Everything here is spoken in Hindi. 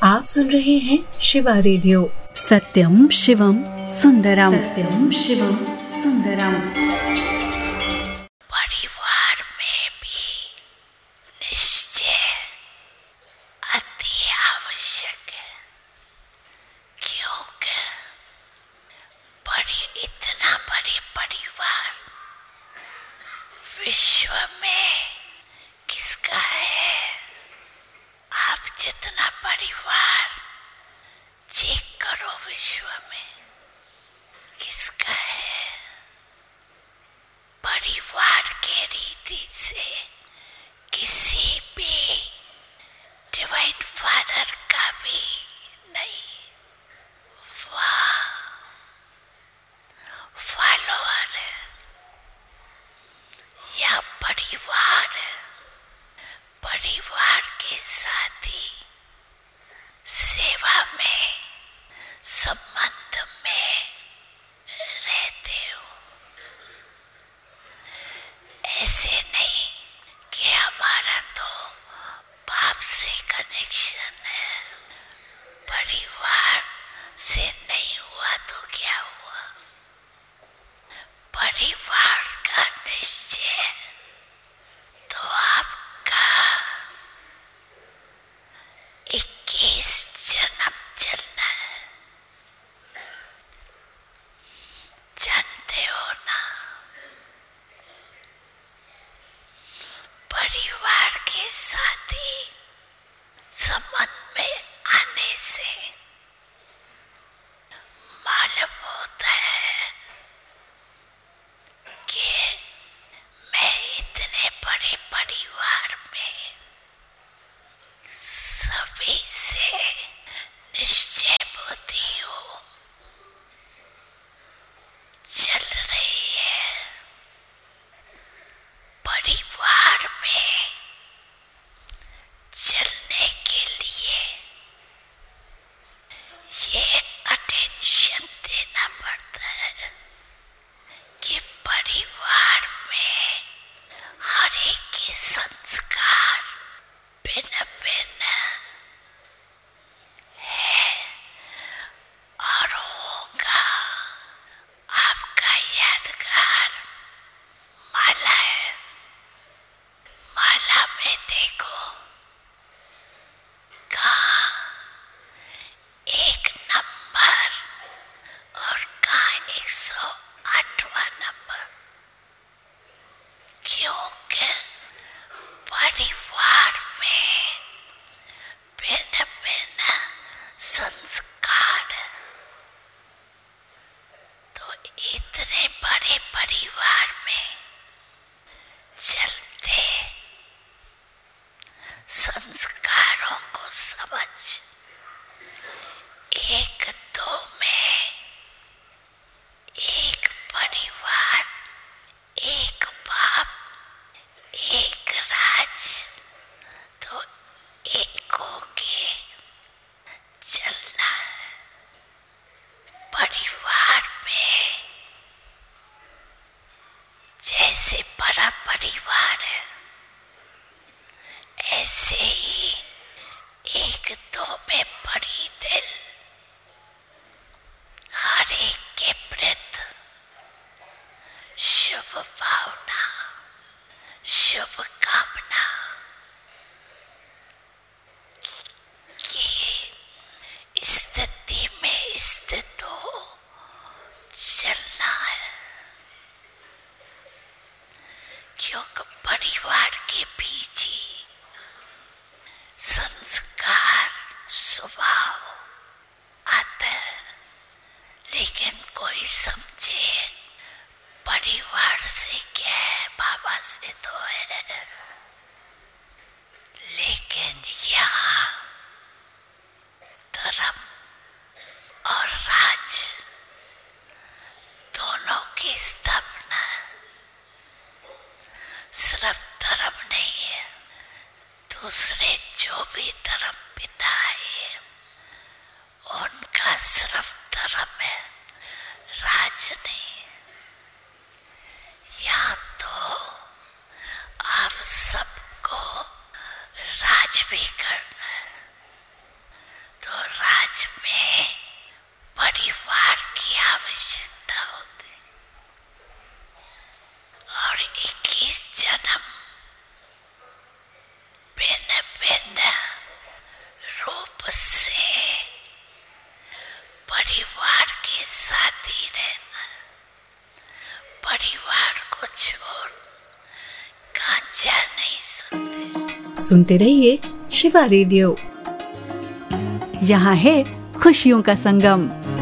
आप सुन रहे हैं शिवा रेडियो। सत्यम शिवम सुंदरम, सत्यम शिवम सुंदरम। परिवार में भी निश्चय अति आवश्यक है, क्योंकि इतना बड़े परिवार विश्व में किसका है? आप जितना परिवार चेक करो, विश्व में किसका है? परिवार के रीति से किसी भी डिवाइन फादर का भी नहीं। वाह, फॉलोअर या परिवार, परिवार के साथी, सेवा में, संबंध में रहते हो। ऐसे नहीं कि हमारा तो बाप से कनेक्शन है, परिवार से नहीं हुआ तो क्या हुआ? परिवार का निश्चय तो आपका 21 जन्म चलना है, जानते हो ना? परिवार के साथी संबंध में आने से मालूम होता है कि मैं इतने बड़े परिवार में सभी से निश्चय बुद्धि हूँ, चल रही है। परिवार में चलने के लिए ये अटेंशन देना पड़ता है कि परिवार में हर एक के संस्कार भिन्न भिन्न है और होगा। आपका यादगार माला है, माला में देखो कहाँ 1 नंबर और कहाँ 108वां नंबर, क्योंकि परिवार में भिन्न भिन्न संस्कार। तो इतने बड़े परिवार में चलते संस्कारों को समझ, 1-2 में एक परिवार, एक बाप, एक राज, तो एक होके चलना है। परिवार में जैसे बड़ा परिवार है, ऐसे ही 1-2 में बड़ी दिल, हर एक के प्रति शुभ भावना, शुभ कामना की स्थिति में स्थित हो चलना है। क्योंकि परिवार के बीच ही संस्कार, स्वभाव आता है। लेकिन कोई समझे परिवार से क्या है, बाबा से तो है। लेकिन यहाँ धर्म और राज दोनों की स्थापना सिर्फ धर्म नहीं है, दूसरे जो भी धर्म पिता है उनका सिर्फ धर्म है, राज नहीं। या तो आप सबको राज भी करना है, 21 जन्म भिन्न भिन्न रूप से परिवार के साथ ही रहना, परिवार को छोड़ कहाँ जा नहीं सकते। सुनते रहिए शिवा रेडियो। यहाँ है खुशियों का संगम।